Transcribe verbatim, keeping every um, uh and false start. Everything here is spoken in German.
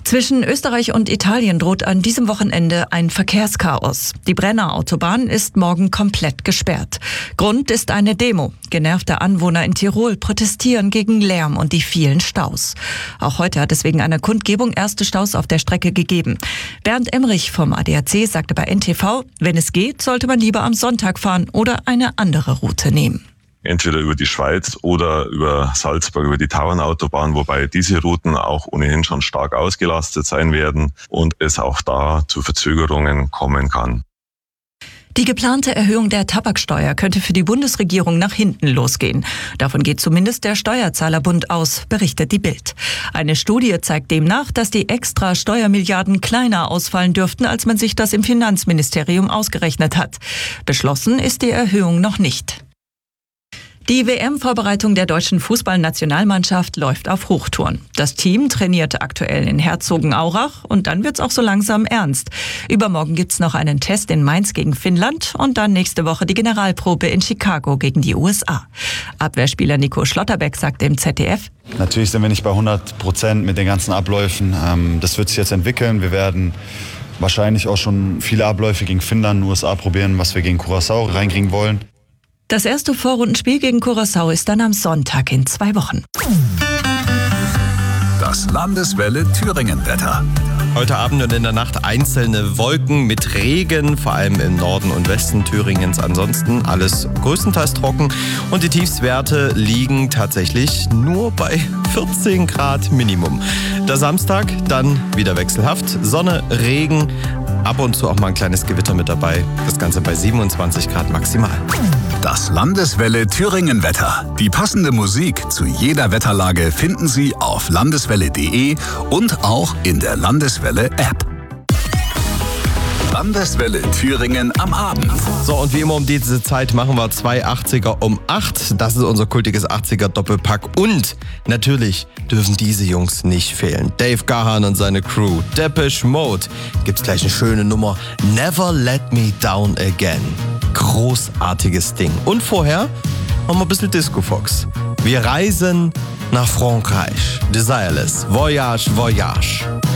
Zwischen Österreich und Italien droht an diesem Wochenende ein Verkehrschaos. Die Brenner Autobahn ist morgen komplett gesperrt. Grund ist eine Demo. Genervte Anwohner in Tirol protestieren gegen Lärm und die vielen Staus. Auch heute hat es wegen einer Kundgebung erste Staus auf der Strecke gegeben. Bernd Emrich vom A D A C sagte bei N T V, wenn es geht, sollte man lieber am Sonntag fahren oder eine andere Route nehmen. Entweder über die Schweiz oder über Salzburg, über die Tauernautobahn, wobei diese Routen auch ohnehin schon stark ausgelastet sein werden und es auch da zu Verzögerungen kommen kann. Die geplante Erhöhung der Tabaksteuer könnte für die Bundesregierung nach hinten losgehen. Davon geht zumindest der Steuerzahlerbund aus, berichtet die Bild. Eine Studie zeigt demnach, dass die extra Steuermilliarden kleiner ausfallen dürften, als man sich das im Finanzministerium ausgerechnet hat. Beschlossen ist die Erhöhung noch nicht. Die W M-Vorbereitung der deutschen Fußballnationalmannschaft läuft auf Hochtouren. Das Team trainiert aktuell in Herzogenaurach und dann wird's auch so langsam ernst. Übermorgen gibt's noch einen Test in Mainz gegen Finnland und dann nächste Woche die Generalprobe in Chicago gegen die U S A. Abwehrspieler Nico Schlotterbeck sagte im Z D F: Natürlich sind wir nicht bei hundert Prozent mit den ganzen Abläufen. Das wird sich jetzt entwickeln. Wir werden wahrscheinlich auch schon viele Abläufe gegen Finnland und U S A probieren, was wir gegen Curaçao reinkriegen wollen. Das erste Vorrundenspiel gegen Curaçao ist dann am Sonntag in zwei Wochen. Das Landeswelle Thüringen-Wetter. Heute Abend und in der Nacht einzelne Wolken mit Regen, vor allem im Norden und Westen Thüringens. Ansonsten alles größtenteils trocken und die Tiefstwerte liegen tatsächlich nur bei vierzehn Grad Minimum. Der Samstag dann wieder wechselhaft, Sonne, Regen, ab und zu auch mal ein kleines Gewitter mit dabei. Das Ganze bei siebenundzwanzig Grad maximal. Das Landeswelle Thüringen-Wetter. Die passende Musik zu jeder Wetterlage finden Sie auf landeswelle punkt de und auch in der Landeswelle-App. Landeswelle Thüringen am Abend. So, und wie immer um diese Zeit machen wir zwei achtziger um acht. Das ist unser kultiges achtziger-Doppelpack. Und natürlich dürfen diese Jungs nicht fehlen. Dave Gahan und seine Crew. Depeche Mode. Gibt's gleich eine schöne Nummer. Never Let Me Down Again. Großartiges Ding. Und vorher machen wir ein bisschen Disco Fox. Wir reisen nach Frankreich. Desireless. Voyage, Voyage.